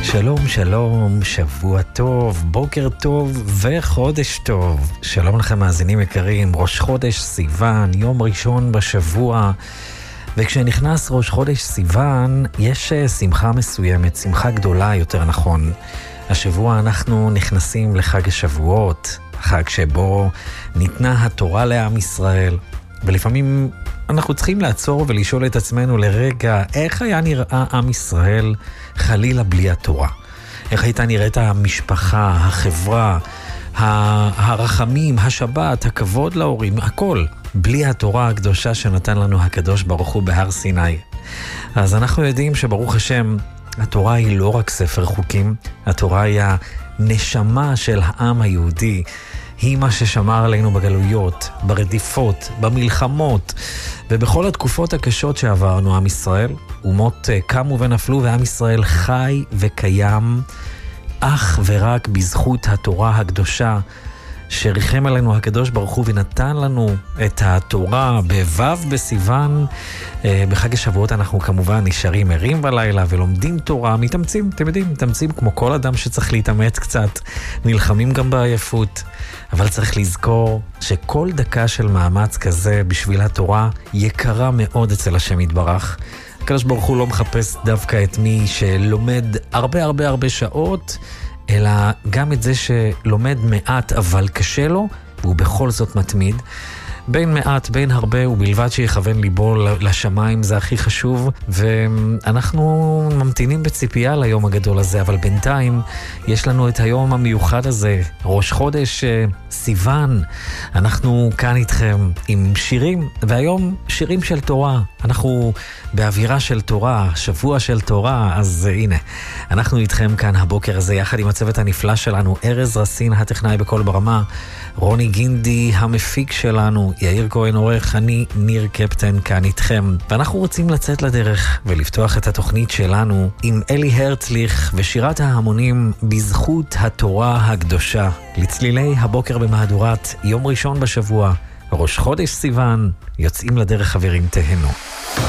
שלום, שלום, שבוע טוב, בוקר טוב וחודש טוב. שלום לכם מאזינים יקרים, ראש חודש סיוון, יום ראשון בשבוע. וכשנכנס ראש חודש סיוון, יש שמחה מסוימת, שמחה גדולה יותר נכון. השבוע אנחנו נכנסים לחג השבועות, חג שבו ניתנה התורה לעם ישראל. ולפעמים אנחנו צריכים לעצור ולשאול את עצמנו לרגע, איך היה נראה עם ישראל חלילה בלי התורה? איך הייתה נראית המשפחה, החברה, הרחמים, השבת, הכבוד להורים, הכל, בלי התורה הקדושה שנתן לנו הקדוש ברוך הוא בהר סיני. אז אנחנו יודעים שברוך השם, התורה היא לא רק ספר חוקים, התורה היא הנשמה של העם היהודי, היא מה ששמר עלינו בגלויות, ברדיפות, במלחמות, ובכל התקופות הקשות שעברנו עם ישראל. אומות קמו ונפלו, ועם ישראל חי וקיים אך ורק בזכות התורה הקדושה, שריחם עלינו הקדוש ברוך הוא ונתן לנו את התורה בו' בסיוון. בחג השבועות אנחנו כמובן נשארים ערים בלילה ולומדים תורה, מתאמצים, אתם יודעים, מתאמצים כמו כל אדם שצריך להתאמץ קצת, נלחמים גם בעייפות, אבל צריך לזכור שכל דקה של מאמץ כזה בשביל התורה יקרה מאוד אצל השם יתברך. הקדוש ברוך הוא לא מחפש דווקא את מי שלומד הרבה שעות, אלא גם את זה שלומד מעט אבל קשה לו, והוא בכל זאת מתמיד. בין מעט, בין הרבה, ובלבד שיכוון ליבו לשמיים, זה הכי חשוב. ואנחנו ממתינים בציפייה ליום הגדול הזה, אבל בינתיים יש לנו את היום המיוחד הזה, ראש חודש סיוון. אנחנו כאן איתכם עם שירים, והיום שירים של תורה. אנחנו באווירה של תורה, שבוע של תורה, אז הנה, אנחנו איתכם כאן הבוקר הזה, יחד עם הצוות הנפלא שלנו, ארז רסין, הטכנאי בכל ברמה, רוני גינדי, המפיק שלנו, יאיר כהן עורך, אני ניר קפטן כאן איתכם. ואנחנו רוצים לצאת לדרך ולפתוח את התוכנית שלנו עם אלי הרצליך ושירת ההמונים בזכות התורה הקדושה. לצלילי הבוקר במהדורת יום ראשון בשבוע, ראש חודש סיוון, יוצאים לדרך חברים, תהנו.